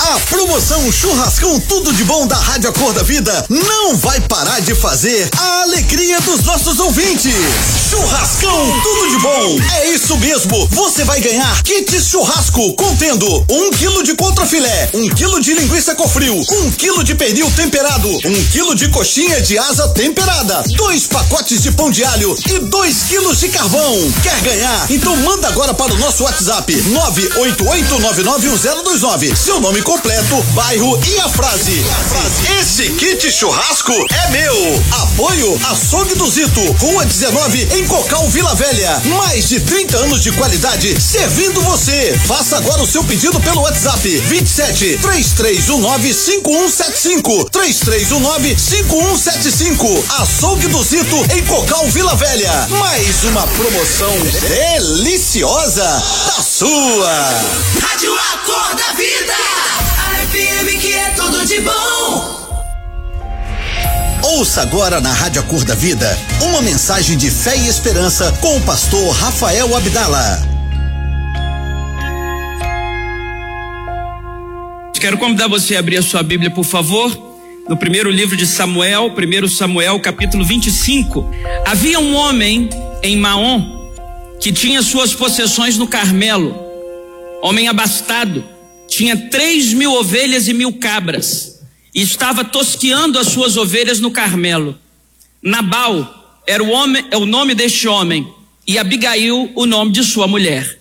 A promoção Churrascão Tudo de Bom da Rádio A Cor da Vida não vai parar de fazer a alegria dos nossos ouvintes. Churrascão Tudo de Bom. É isso mesmo. Você vai ganhar kit churrasco contendo 1 quilo de contrafilé, 1 quilo de linguiça cofril, 1 quilo de pernil temperado, 1 quilo de coxinha de asa temperada, 2 pacotes de pão de alho e 2 quilos de carvão. Quer ganhar? Então manda agora para o nosso WhatsApp 988991029. Seu nome completo, bairro e a frase. Esse kit churrasco é meu. Apoio Açougue do Zito, Rua 19, em Cocal, Vila Velha. Mais de 30 anos de qualidade servindo você. Faça agora o seu pedido pelo WhatsApp 27 3319 5175 3319 5175. Açougue do Zito, em Cocal, Vila Velha. Mais uma promoção deliciosa da sua Rádio A Cor da Vida, a FM que é tudo de bom. Ouça agora na Rádio A Cor da Vida uma mensagem de fé e esperança com o pastor Rafael Abdala. Quero convidar você a abrir a sua Bíblia, por favor, no primeiro livro de Samuel, 1 Samuel, capítulo 25. Havia um homem em Maom que tinha suas possessões no Carmelo, homem abastado, tinha 3.000 ovelhas e 1.000 cabras, e estava tosqueando as suas ovelhas no Carmelo. Nabal era o nome deste homem, e Abigail o nome de sua mulher.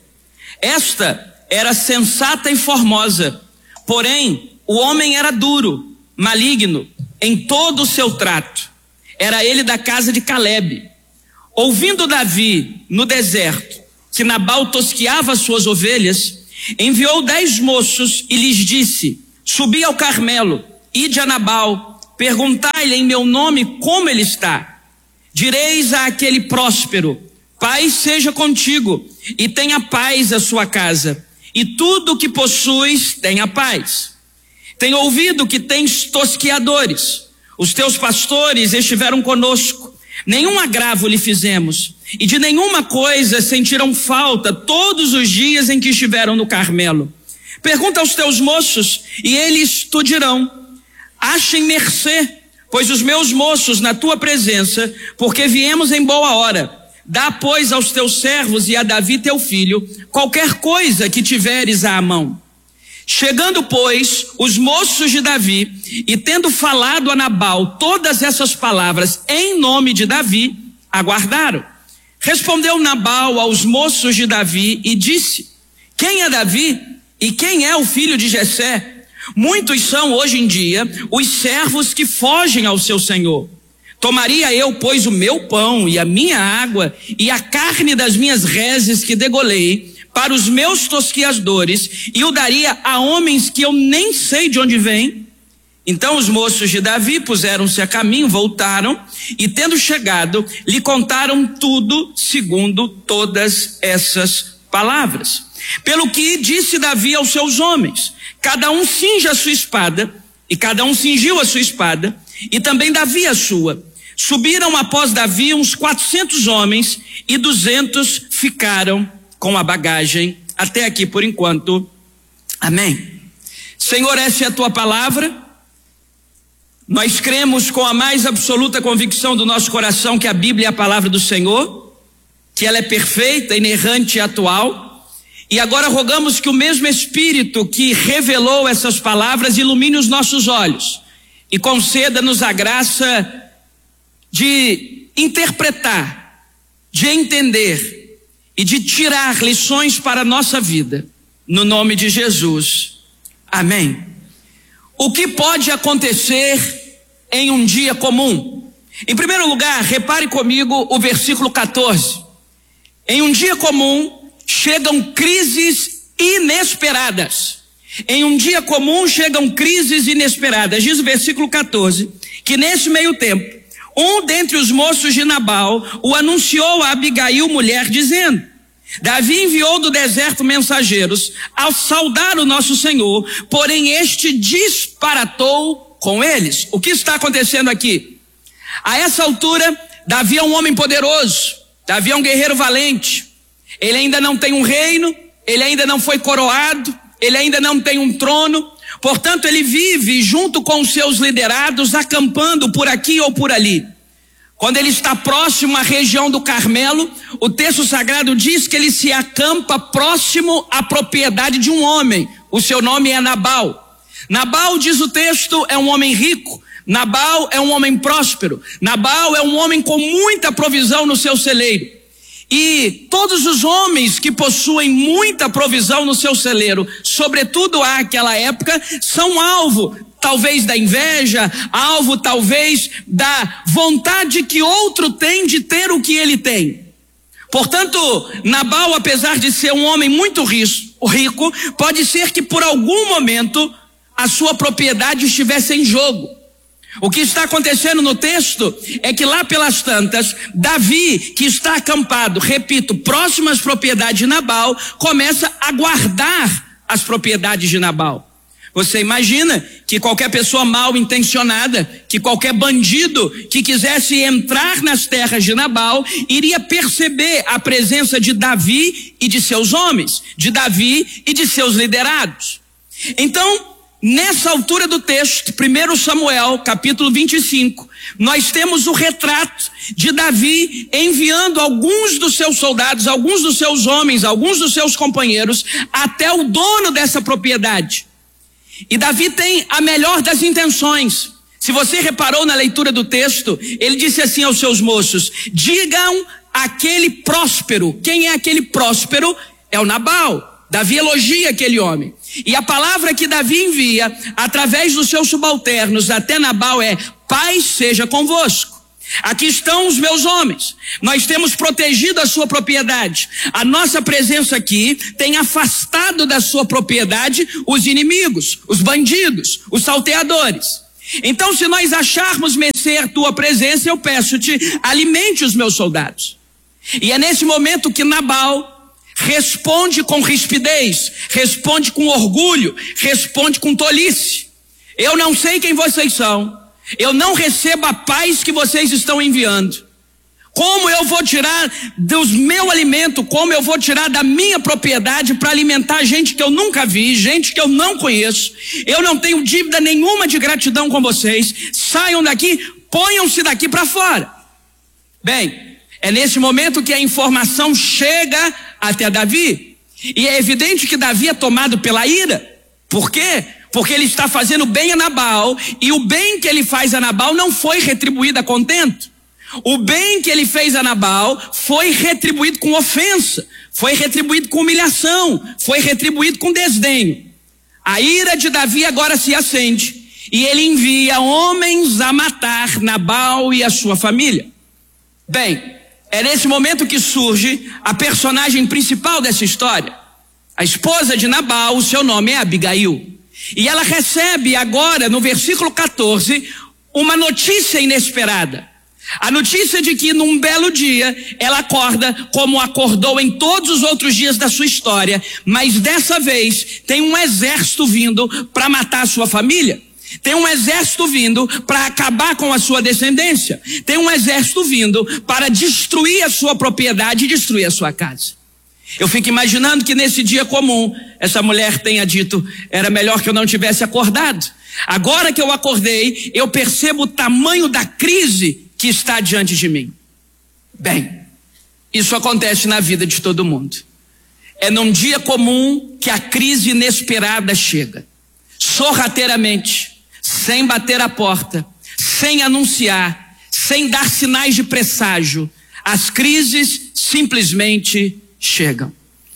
Esta era sensata e formosa, porém o homem era duro, maligno em todo o seu trato. Era ele da casa de Calebe. Ouvindo Davi no deserto que Nabal tosqueava as suas ovelhas, enviou 10 moços e lhes disse: subi ao Carmelo, ide a Nabal, perguntai-lhe em meu nome como ele está. Direis a aquele próspero: paz seja contigo, e tenha paz a sua casa, e tudo o que possuis tenha paz. Tenho ouvido que tens tosqueadores, os teus pastores estiveram conosco, nenhum agravo lhe fizemos, e de nenhuma coisa sentiram falta todos os dias em que estiveram no Carmelo. Pergunta aos teus moços, e eles te dirão: achem mercê, pois os meus moços na tua presença, porque viemos em boa hora. Dá, pois, aos teus servos e a Davi teu filho qualquer coisa que tiveres à mão. Chegando, pois, os moços de Davi, e tendo falado a Nabal todas essas palavras em nome de Davi, aguardaram. Respondeu Nabal aos moços de Davi e disse: quem é Davi e quem é o filho de Jessé? Muitos são hoje em dia os servos que fogem ao seu senhor. Tomaria eu, pois, o meu pão e a minha água e a carne das minhas reses que degolei para os meus tosquiadores e o daria a homens que eu nem sei de onde vêm? Então os moços de Davi puseram-se a caminho, voltaram e, tendo chegado, lhe contaram tudo segundo todas essas palavras. Pelo que disse Davi aos seus homens: cada um cinja a sua espada, e cada um cingiu a sua espada, e também Davi a sua. Subiram após Davi uns 400 homens, e 200 ficaram com a bagagem. Até aqui por enquanto. Amém. Senhor, essa é a tua palavra. Nós cremos com a mais absoluta convicção do nosso coração que a Bíblia é a palavra do Senhor, que ela é perfeita, inerrante e atual. E agora rogamos que o mesmo Espírito que revelou essas palavras ilumine os nossos olhos e conceda-nos a graça de interpretar, de entender e de tirar lições para a nossa vida, no nome de Jesus. Amém. O que pode acontecer em um dia comum? Em primeiro lugar, repare comigo o versículo 14. Em um dia comum chegam crises inesperadas. Em um dia comum chegam crises inesperadas. Diz o versículo 14 que nesse meio tempo, um dentre os moços de Nabal o anunciou a Abigail, mulher, dizendo: Davi enviou do deserto mensageiros ao saudar o nosso Senhor, porém este disparatou com eles. O que está acontecendo aqui? A essa altura, Davi é um homem poderoso, Davi é um guerreiro valente. Ele ainda não tem um reino, ele ainda não foi coroado, ele ainda não tem um trono. Portanto, ele vive junto com os seus liderados, acampando por aqui ou por ali. Quando ele está próximo à região do Carmelo, o texto sagrado diz que ele se acampa próximo à propriedade de um homem. O seu nome é Nabal. Nabal, diz o texto, é um homem rico. Nabal é um homem próspero. Nabal é um homem com muita provisão no seu celeiro. E todos os homens que possuem muita provisão no seu celeiro, sobretudo àquela época, são alvo talvez da inveja, alvo talvez da vontade que outro tem de ter o que ele tem. Portanto, Nabal, apesar de ser um homem muito rico, pode ser que por algum momento a sua propriedade estivesse em jogo. O que está acontecendo no texto é que lá pelas tantas, Davi, que está acampado, repito, próximo às propriedades de Nabal, começa a guardar as propriedades de Nabal. Você imagina que qualquer pessoa mal intencionada, que qualquer bandido que quisesse entrar nas terras de Nabal, iria perceber a presença de Davi e de seus homens, de Davi e de seus liderados. Então, nessa altura do texto, 1 Samuel, capítulo 25, nós temos o retrato de Davi enviando alguns dos seus soldados, alguns dos seus homens, alguns dos seus companheiros, até o dono dessa propriedade. E Davi tem a melhor das intenções. Se você reparou na leitura do texto, ele disse assim aos seus moços: digam aquele próspero. Quem é aquele próspero? É o Nabal. Davi elogia aquele homem. E a palavra que Davi envia, através dos seus subalternos até Nabal é: paz seja convosco. Aqui estão os meus homens. Nós temos protegido a sua propriedade. A nossa presença aqui tem afastado da sua propriedade os inimigos, os bandidos, os salteadores. Então, se nós acharmos merecer tua presença, eu peço-te, alimente os meus soldados. E é nesse momento que Nabal responde com rispidez, responde com orgulho, responde com tolice. Eu não sei quem vocês são. Eu não recebo a paz que vocês estão enviando. Como eu vou tirar do meu alimento, como eu vou tirar da minha propriedade para alimentar gente que eu nunca vi, gente que eu não conheço? Eu não tenho dívida nenhuma de gratidão com vocês. Saiam daqui, ponham-se daqui para fora. Bem, é nesse momento que a informação chega até Davi. E é evidente que Davi é tomado pela ira. Por quê? Porque ele está fazendo bem a Nabal, e o bem que ele faz a Nabal não foi retribuído a contento. O bem que ele fez a Nabal foi retribuído com ofensa, foi retribuído com humilhação, foi retribuído com desdenho. A ira de Davi agora se acende, e ele envia homens a matar Nabal e a sua família. Bem, é nesse momento que surge a personagem principal dessa história. A esposa de Nabal, o seu nome é Abigail. E ela recebe agora, no versículo 14, uma notícia inesperada. A notícia de que num belo dia ela acorda como acordou em todos os outros dias da sua história, mas dessa vez tem um exército vindo para matar a sua família. Tem um exército vindo para acabar com a sua descendência. Tem um exército vindo para destruir a sua propriedade e destruir a sua casa. Eu fico imaginando que nesse dia comum, essa mulher tenha dito: era melhor que eu não tivesse acordado. Agora que eu acordei, eu percebo o tamanho da crise que está diante de mim. Bem, isso acontece na vida de todo mundo. É num dia comum que a crise inesperada chega. Sorrateiramente, sem bater a porta, sem anunciar, sem dar sinais de presságio, as crises simplesmente chegam.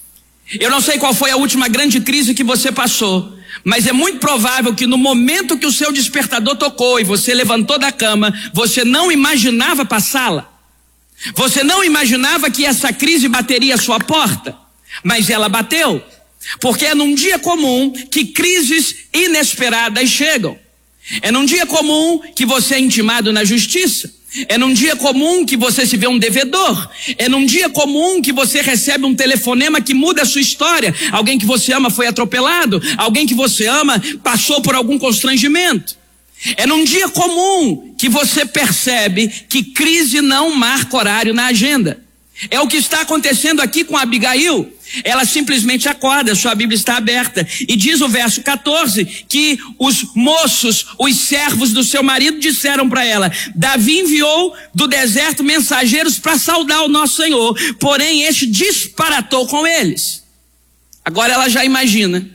Eu não sei qual foi a última grande crise que você passou, mas é muito provável que no momento que o seu despertador tocou e você levantou da cama, você não imaginava passá-la. Você não imaginava que essa crise bateria a sua porta, mas ela bateu. Porque é num dia comum que crises inesperadas chegam. É num dia comum que você é intimado na justiça. É num dia comum que você se vê um devedor. É num dia comum que você recebe um telefonema que muda a sua história. Alguém que você ama foi atropelado. Alguém que você ama passou por algum constrangimento. É num dia comum que você percebe que crise não marca horário na agenda. É o que está acontecendo aqui com Abigail. Ela simplesmente acorda, sua Bíblia está aberta, e diz o verso 14, que os moços, os servos do seu marido disseram para ela: Davi enviou do deserto mensageiros para saudar o nosso Senhor, porém este disparatou com eles. Agora ela já imagina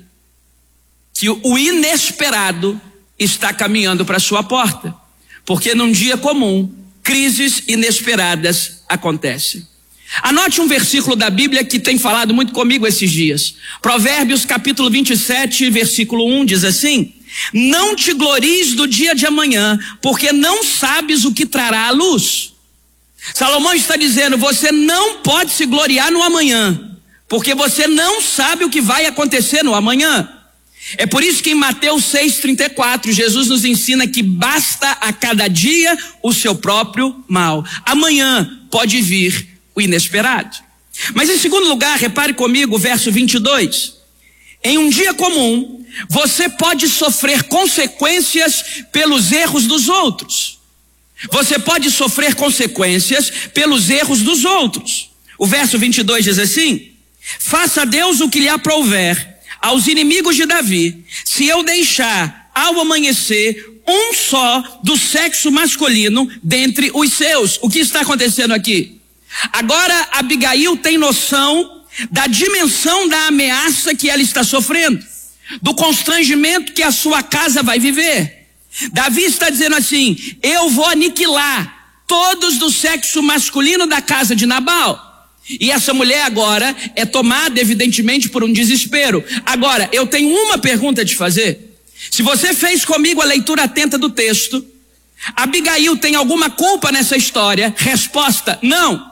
que o inesperado está caminhando para sua porta, porque num dia comum, crises inesperadas acontecem. Anote um versículo da Bíblia que tem falado muito comigo esses dias. Provérbios capítulo 27, versículo 1 diz assim: não te glories do dia de amanhã, porque não sabes o que trará a luz. Salomão está dizendo: você não pode se gloriar no amanhã, porque você não sabe o que vai acontecer no amanhã. É por isso que em Mateus 6,34, Jesus nos ensina que basta a cada dia o seu próprio mal. Amanhã pode vir o inesperado. Mas em segundo lugar, repare comigo o verso 22. Em um dia comum, você pode sofrer consequências pelos erros dos outros. Você pode sofrer consequências pelos erros dos outros. O verso 22 diz assim: faça a Deus o que lhe aprouver aos inimigos de Davi, se eu deixar ao amanhecer um só do sexo masculino dentre os seus. O que está acontecendo aqui? Agora Abigail tem noção da dimensão da ameaça que ela está sofrendo, do constrangimento que a sua casa vai viver. Davi está dizendo assim: eu vou aniquilar todos do sexo masculino da casa de Nabal. E essa mulher agora é tomada evidentemente por um desespero. Agora, eu tenho uma pergunta a te fazer. Se você fez comigo a leitura atenta do texto, Abigail tem alguma culpa nessa história? Resposta: não.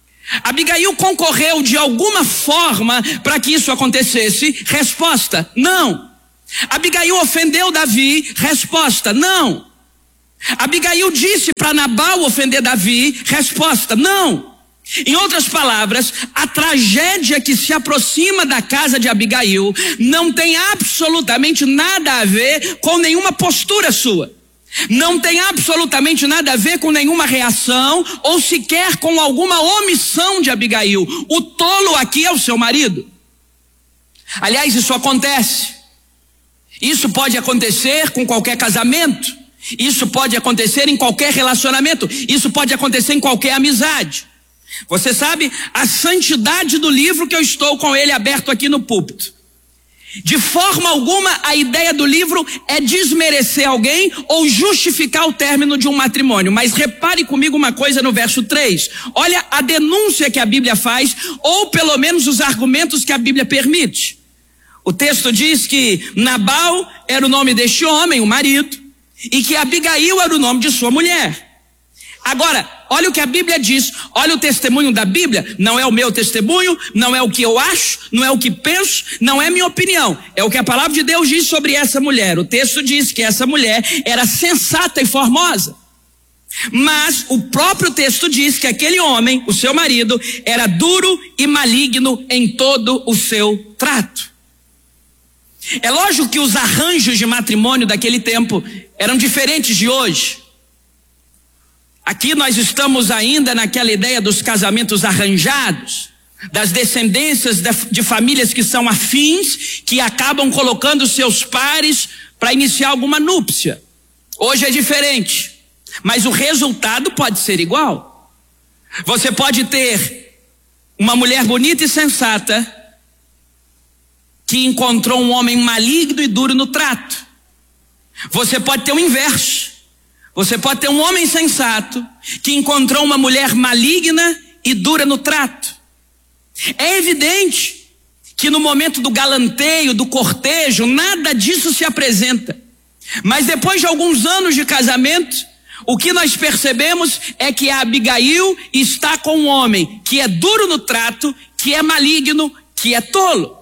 Abigail concorreu de alguma forma para que isso acontecesse? Resposta: não. Abigail ofendeu Davi? Resposta: não. Abigail disse para Nabal ofender Davi? Resposta: não. Em outras palavras, a tragédia que se aproxima da casa de Abigail não tem absolutamente nada a ver com nenhuma postura sua. Não tem absolutamente nada a ver com nenhuma reação ou sequer com alguma omissão de Abigail. O tolo aqui é o seu marido. Aliás, isso acontece. Isso pode acontecer com qualquer casamento. Isso pode acontecer em qualquer relacionamento. Isso pode acontecer em qualquer amizade. Você sabe a santidade do livro que eu estou com ele aberto aqui no púlpito. De forma alguma a ideia do livro é desmerecer alguém ou justificar o término de um matrimônio. Mas repare comigo uma coisa no verso 3. Olha a denúncia que a Bíblia faz, ou pelo menos os argumentos que a Bíblia permite. O texto diz que Nabal era o nome deste homem, o marido, e que Abigail era o nome de sua mulher. Agora, olha o que a Bíblia diz, olha o testemunho da Bíblia. Não é o meu testemunho, não é o que eu acho, não é o que penso, não é minha opinião. É o que a palavra de Deus diz sobre essa mulher. O texto diz que essa mulher era sensata e formosa. Mas o próprio texto diz que aquele homem, o seu marido, era duro e maligno em todo o seu trato. É lógico que os arranjos de matrimônio daquele tempo eram diferentes de hoje. Aqui nós estamos ainda naquela ideia dos casamentos arranjados, das descendências de famílias que são afins, que acabam colocando seus pares para iniciar alguma núpcia. Hoje é diferente, mas o resultado pode ser igual. Você pode ter uma mulher bonita e sensata que encontrou um homem maligno e duro no trato. Você pode ter o inverso. Você pode ter um homem sensato que encontrou uma mulher maligna e dura no trato. É evidente que no momento do galanteio, do cortejo, nada disso se apresenta. Mas depois de alguns anos de casamento, o que nós percebemos é que a Abigail está com um homem que é duro no trato, que é maligno, que é tolo.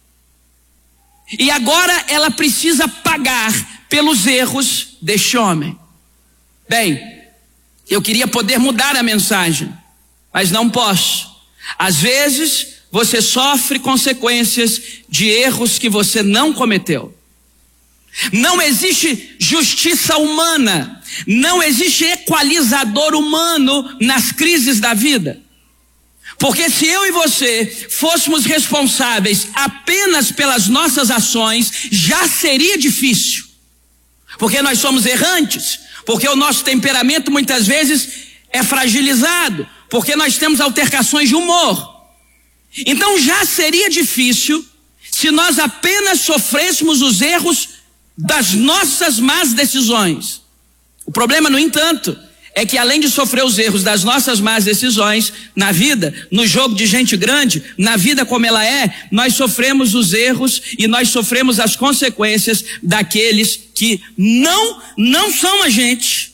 E agora ela precisa pagar pelos erros deste homem. Bem, eu queria poder mudar a mensagem, mas não posso. Às vezes, você sofre consequências de erros que você não cometeu. Não existe justiça humana, não existe equalizador humano nas crises da vida. Porque se eu e você fôssemos responsáveis apenas pelas nossas ações, já seria difícil. Porque nós somos errantes, porque o nosso temperamento muitas vezes é fragilizado, porque nós temos altercações de humor. Então já seria difícil se nós apenas sofrêssemos os erros das nossas más decisões. O problema, no entanto, é que além de sofrer os erros das nossas más decisões na vida, no jogo de gente grande, na vida como ela é, nós sofremos os erros e nós sofremos as consequências daqueles que não são a gente,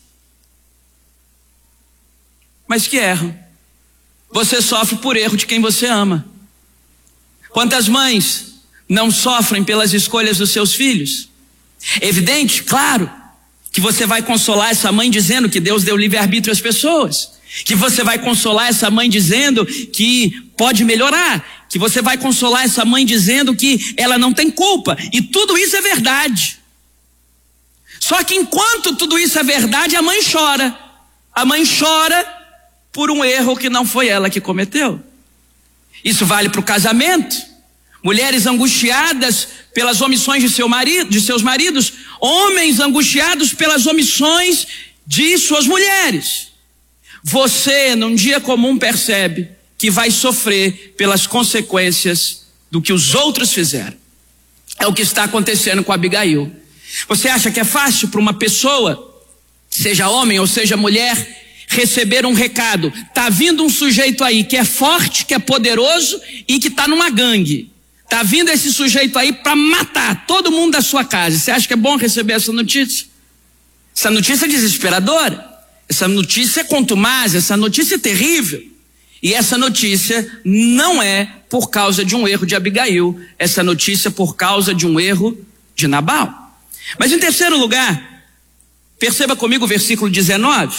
mas que erram. Você sofre por erro de quem você ama. Quantas mães não sofrem pelas escolhas dos seus filhos? É evidente, claro, que você vai consolar essa mãe dizendo que Deus deu livre-arbítrio às pessoas, que você vai consolar essa mãe dizendo que pode melhorar, que você vai consolar essa mãe dizendo que ela não tem culpa, e tudo isso é verdade. Só que enquanto tudo isso é verdade, a mãe chora. A mãe chora por um erro que não foi ela que cometeu. Isso vale para o casamento. Mulheres angustiadas pelas omissões de seus maridos, homens angustiados pelas omissões de suas mulheres. Você, num dia comum, percebe que vai sofrer pelas consequências do que os outros fizeram. É o que está acontecendo com Abigail. Você acha que é fácil para uma pessoa, seja homem ou seja mulher, receber um recado? Tá vindo um sujeito aí que é forte, que é poderoso e que tá numa gangue. Tá vindo esse sujeito aí para matar todo mundo da sua casa. Você acha que é bom receber essa notícia? Essa notícia é desesperadora. Essa notícia é contumaz, essa notícia é terrível. E essa notícia não é por causa de um erro de Abigail. Essa notícia é por causa de um erro de Nabal. Mas em terceiro lugar, perceba comigo o versículo 19.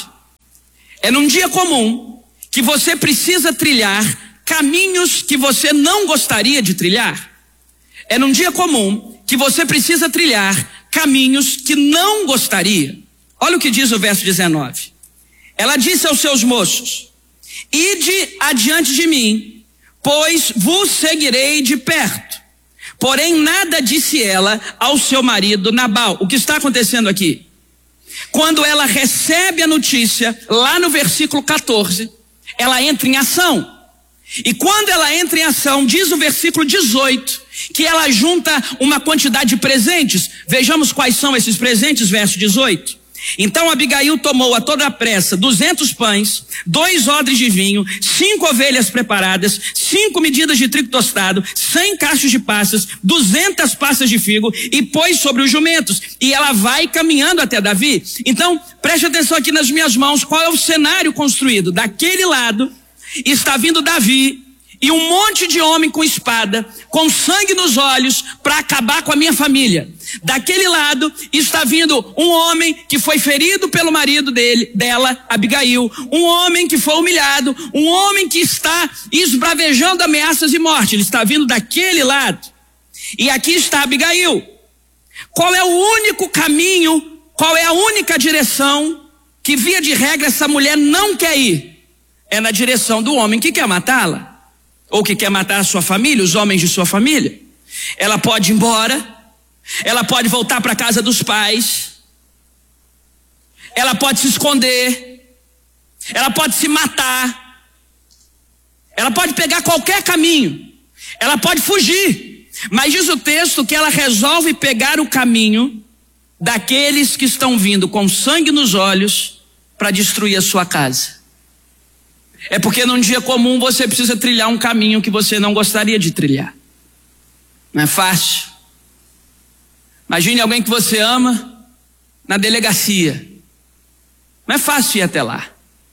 É num dia comum que você precisa trilhar caminhos que você não gostaria de trilhar. É num dia comum que você precisa trilhar caminhos que não gostaria. Olha o que diz o verso 19. Ela disse aos seus moços: ide adiante de mim, pois vos seguirei de perto. Porém nada disse ela ao seu marido Nabal. O que está acontecendo aqui? Quando ela recebe a notícia, lá no versículo 14, ela entra em ação. E quando ela entra em ação, diz o versículo 18, que ela junta uma quantidade de presentes. Vejamos quais são esses presentes, verso 18. Então Abigail tomou a toda a pressa 200 pães, 2 odres de vinho, 5 ovelhas preparadas, 5 medidas de trigo tostado, 100 cachos de passas, 200 passas de figo, e pôs sobre os jumentos. E ela vai caminhando até Davi. Então, preste atenção aqui nas minhas mãos, qual é o cenário construído? Daquele lado está vindo Davi e um monte de homem com espada, com sangue nos olhos, para acabar com a minha família. Daquele lado está vindo um homem que foi ferido pelo marido dela, Abigail, um homem que foi humilhado, um homem que está esbravejando ameaças de morte. Ele está vindo daquele lado. E aqui está Abigail. Qual é o único caminho, qual é a única direção que, via de regra, essa mulher não quer ir? É na direção do homem que quer matá-la, ou que quer matar a sua família, os homens de sua família. Ela pode ir embora, ela pode voltar para a casa dos pais, ela pode se esconder, ela pode se matar, ela pode pegar qualquer caminho, ela pode fugir. Mas diz o texto que ela resolve pegar o caminho daqueles que estão vindo com sangue nos olhos para destruir a sua casa. É porque num dia comum você precisa trilhar um caminho que você não gostaria de trilhar. Não é fácil. Imagine alguém que você ama na delegacia. Não é fácil ir até lá.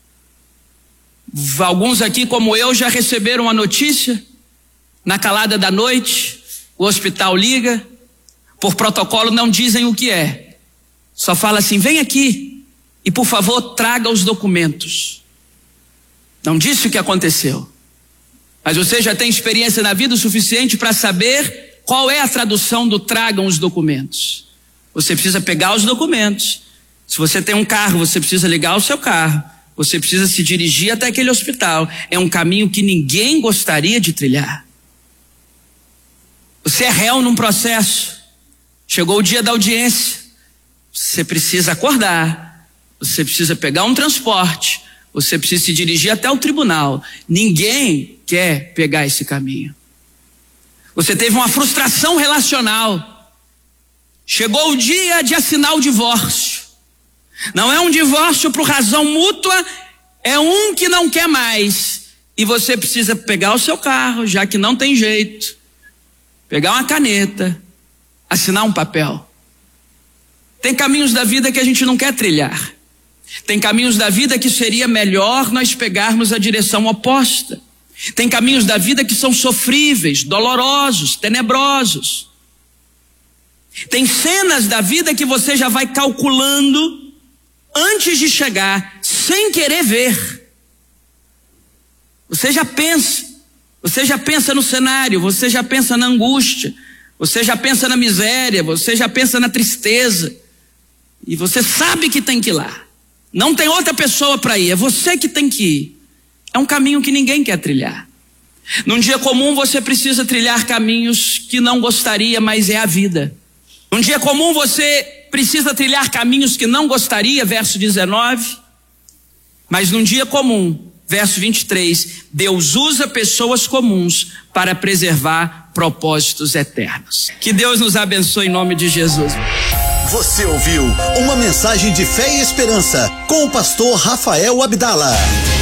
Alguns aqui, como eu, já receberam a notícia na calada da noite, o hospital liga, por protocolo não dizem o que é. Só fala assim: vem aqui e por favor traga os documentos. Não disse o que aconteceu, mas você já tem experiência na vida o suficiente para saber qual é a tradução do tragam os documentos. Você precisa pegar os documentos. Se você tem um carro, você precisa ligar o seu carro. você precisa se dirigir até aquele hospital. É um caminho que ninguém gostaria de trilhar. Você é réu num processo. Chegou o dia da audiência. Você precisa acordar. Você precisa pegar um transporte. Você precisa se dirigir até o tribunal. Ninguém quer pegar esse caminho. Você teve uma frustração relacional. Chegou o dia de assinar o divórcio. Não é um divórcio por razão mútua, é um que não quer mais. E você precisa pegar o seu carro, já que não tem jeito, pegar uma caneta, assinar um papel. Tem caminhos da vida que a gente não quer trilhar. Tem caminhos da vida que seria melhor nós pegarmos a direção oposta. Tem caminhos da vida que são sofríveis, dolorosos, tenebrosos. Tem cenas da vida que você já vai calculando antes de chegar, sem querer ver. Você já pensa no cenário, você já pensa na angústia, você já pensa na miséria, você já pensa na tristeza. E você sabe que tem que ir lá. Não tem outra pessoa para ir, é você que tem que ir. É um caminho que ninguém quer trilhar. Num dia comum você precisa trilhar caminhos que não gostaria, mas é a vida. Num dia comum você precisa trilhar caminhos que não gostaria, verso 19. Mas num dia comum, verso 23, Deus usa pessoas comuns para preservar propósitos eternos. Que Deus nos abençoe em nome de Jesus. Você ouviu uma mensagem de fé e esperança com o pastor Rafael Abdala.